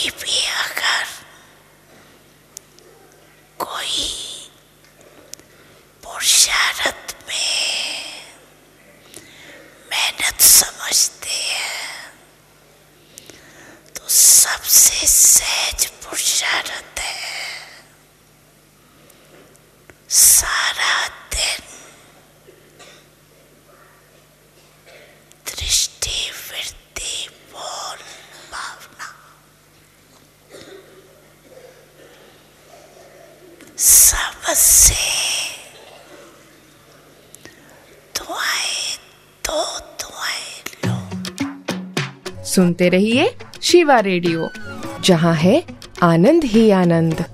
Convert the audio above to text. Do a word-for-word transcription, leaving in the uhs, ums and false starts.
कभी भी अगर कोई पुरुषार्थ में मेहनत समझते हैं तो सबसे सहज पुरुषार्थ है सारा दिन दृष्टि वृत्ति बोल भावना सबसे दुआएं दो दुआएं लो। सुनते रहिए शिवा रेडियो, जहां है आनंद ही आनंद।